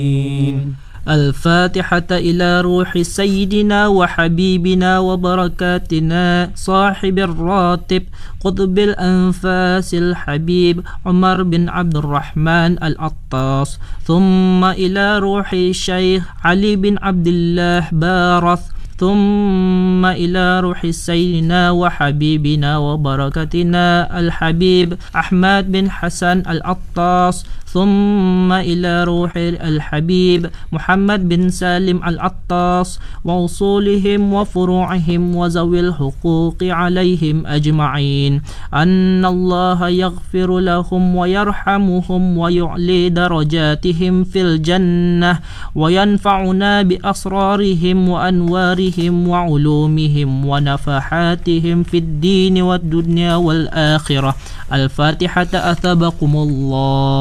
الفاتحة إلى روح سيدنا وحبيبنا وبركاتنا صاحب الراتب قطب الأنفاس الحبيب عمر بن عبد الرحمن العطاس، ثم إلى روح الشيخ علي بن عبد الله بارث، ثم إلى روح سيدنا وحبيبنا وبركتنا الحبيب أحمد بن حسن العطاس، ثم إلى روح الحبيب محمد بن سالم العطاس وأصولهم وفروعهم وذوي الحقوق عليهم أجمعين، أن الله يغفر لهم ويرحمهم ويعلي درجاتهم في الجنة وينفعنا بأسرارهم وأنوارهم وعلومهم ونفحاتهم في الدين والدنيا والآخرة. الفاتحة. أثابكم الله.